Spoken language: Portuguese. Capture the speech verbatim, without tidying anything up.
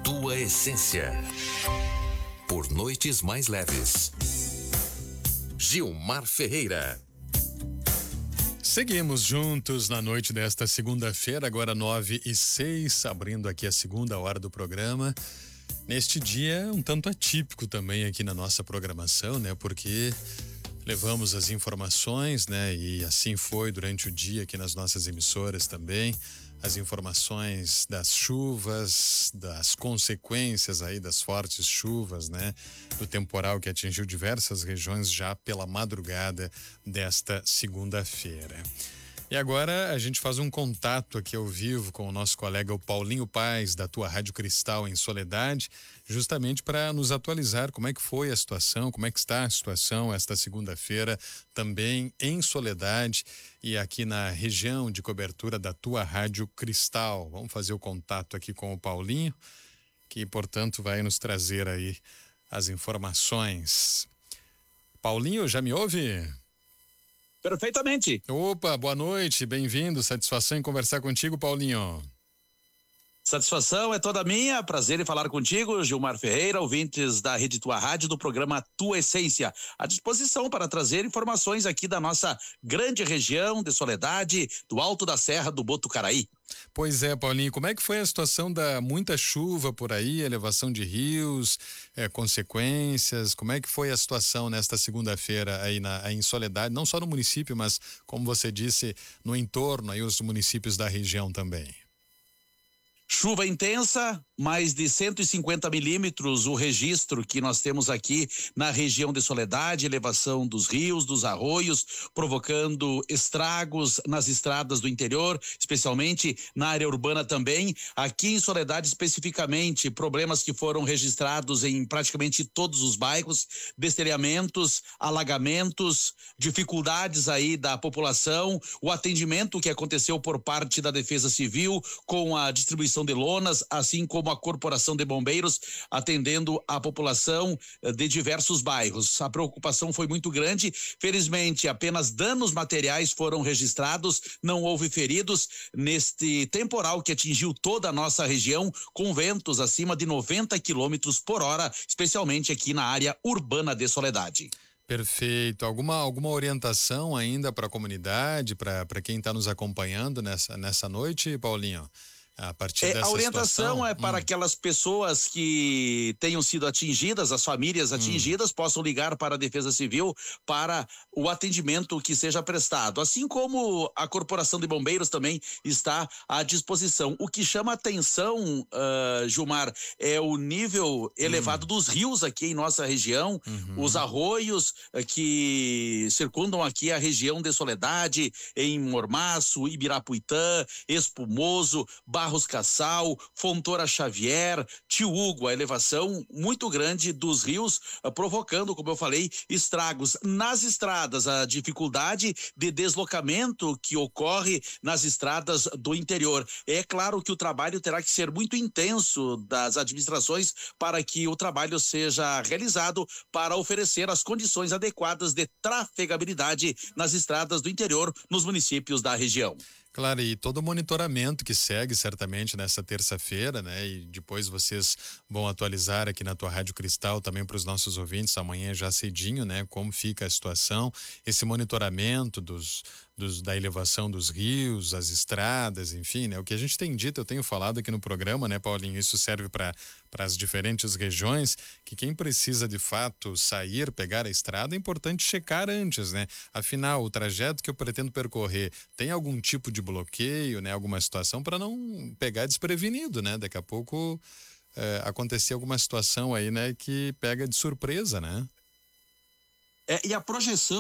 Tua essência. Por noites mais leves. Gilmar Ferreira. Seguimos juntos na noite desta segunda-feira, agora nove e seis, abrindo aqui a segunda hora do programa. Neste dia um tanto atípico também aqui na nossa programação, né? Porque levamos as informações, né? E assim foi durante o dia aqui nas nossas emissoras também. As informações das chuvas, das consequências aí das fortes chuvas, né? Do temporal que atingiu diversas regiões já pela madrugada desta segunda-feira. E agora a gente faz um contato aqui ao vivo com o nosso colega o Paulinho Paes, da Tua Rádio Cristal em Soledade, justamente para nos atualizar como é que foi a situação, como é que está a situação esta segunda-feira também em Soledade e aqui na região de cobertura da Tua Rádio Cristal. Vamos fazer o contato aqui com o Paulinho, que portanto vai nos trazer aí as informações. Paulinho, já me ouve? Perfeitamente. Opa, boa noite, bem-vindo, satisfação em conversar contigo, Paulinho. Satisfação é toda minha, prazer em falar contigo, Gilmar Ferreira, ouvintes da Rede Tua Rádio, do programa Tua Essência, à disposição para trazer informações aqui da nossa grande região de Soledade, do Alto da Serra do Botucaraí. Pois é, Paulinho, como é que foi a situação da muita chuva por aí, elevação de rios, é, consequências, como é que foi a situação nesta segunda-feira aí, na, aí em Soledade, não só no município, mas como você disse, no entorno aí os municípios da região também? Chuva intensa, mais de cento e cinquenta milímetros, o registro que nós temos aqui na região de Soledade, elevação dos rios, dos arroios, provocando estragos nas estradas do interior, especialmente na área urbana também. Aqui em Soledade especificamente, problemas que foram registrados em praticamente todos os bairros, destelhamentos, alagamentos, dificuldades aí da população, o atendimento que aconteceu por parte da Defesa Civil com a distribuição de lonas, assim como a Corporação de Bombeiros atendendo a população de diversos bairros. A preocupação foi muito grande. Felizmente, apenas danos materiais foram registrados, não houve feridos neste temporal que atingiu toda a nossa região, com ventos acima de noventa quilômetros por hora, especialmente aqui na área urbana de Soledade. Perfeito. Alguma, alguma orientação ainda para a comunidade, para para quem está nos acompanhando nessa, nessa noite, Paulinho? A partir é, dessa a orientação situação, é para hum. aquelas pessoas que tenham sido atingidas, as famílias atingidas, hum. possam ligar para a Defesa Civil para o atendimento que seja prestado. Assim como a Corporação de Bombeiros também está à disposição. O que chama atenção, uh, Gilmar, é o nível elevado hum. dos rios aqui em nossa região, uhum. os arroios uh, que circundam aqui a região de Soledade, em Mormaço, Ibirapuitã, Espumoso, Barra Barros Cassal, Fontoura Xavier, Tio Hugo, a elevação muito grande dos rios, provocando, como eu falei, estragos nas estradas, a dificuldade de deslocamento que ocorre nas estradas do interior. É claro que o trabalho terá que ser muito intenso das administrações para que o trabalho seja realizado para oferecer as condições adequadas de trafegabilidade nas estradas do interior nos municípios da região. Claro, e todo o monitoramento que segue certamente nessa terça-feira, né? E depois vocês vão atualizar aqui na Tua Rádio Cristal também para os nossos ouvintes amanhã já cedinho, né? Como fica a situação, esse monitoramento dos, dos da elevação dos rios, as estradas, enfim, né? O que a gente tem dito, eu tenho falado aqui no programa, né, Paulinho? Isso serve para para as diferentes regiões, que quem precisa de fato sair, pegar a estrada, é importante checar antes, né? Afinal, o trajeto que eu pretendo percorrer tem algum tipo de bloqueio, né? Alguma situação para não pegar desprevenido, né? Daqui a pouco é, acontecer alguma situação aí, né? Que pega de surpresa, né? É, e a projeção